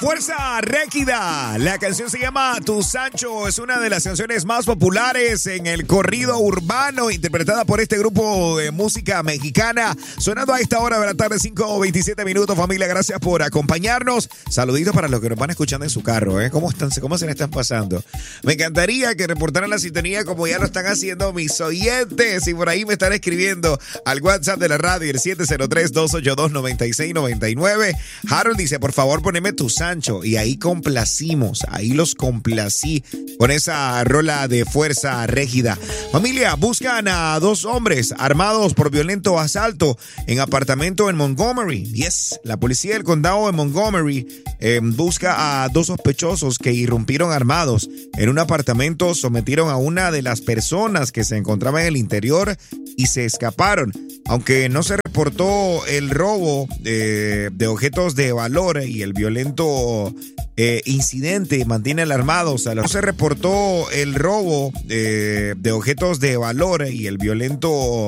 Fuerza Régida. La canción se llama Tu Sancho. Es una de las canciones más populares en el corrido urbano, interpretada por este grupo de música mexicana. Sonando a esta hora de la tarde, 5:27 minutos. Familia, gracias por acompañarnos. Saluditos para los que nos van escuchando en su carro. ¿Cómo están? ¿Cómo se le están pasando? Me encantaría que reportaran la sintonía como ya lo están haciendo mis oyentes. Y por ahí me están escribiendo al WhatsApp de la radio, el 703-282-9699. Harold dice, por favor, poneme Tu Sancho. Y ahí complacimos, ahí los complací con esa rola de Fuerza Régida. Familia, buscan a dos hombres armados por violento asalto en apartamento en Montgomery. Yes, la policía del condado de Montgomery busca a dos sospechosos que irrumpieron armados en un apartamento, sometieron a una de las personas que se encontraba en el interior y se escaparon. Aunque no se reportó el robo de objetos de valor y el violento incidente mantiene alarmados a los... No se reportó el robo de objetos de valor y el violento